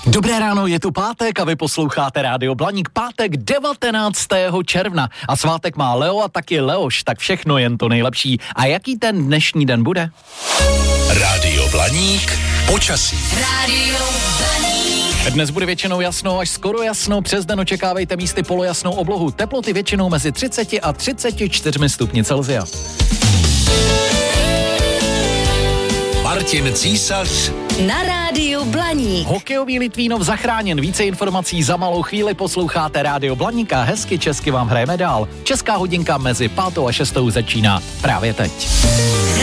Dobré ráno, je tu pátek a vy posloucháte Rádio Blaník. Pátek 19. června a svátek má Leo a taky Leoš, tak všechno jen to nejlepší. A jaký ten dnešní den bude? Rádio Blaník, počasí. Rádio Blaník. Dnes bude většinou jasno až skoro jasno, přes den očekávejte místy polojasnou oblohu. Teploty většinou mezi 30 a 34 stupni Celsia. Martin Císař Na Rádiu Blaník. Hokejový Litvínov zachráněn. Více informací za malou chvíli. Posloucháte Rádio Blaník a hezky česky vám hrajeme dál. Česká hodinka mezi 5. a 6. začíná právě teď.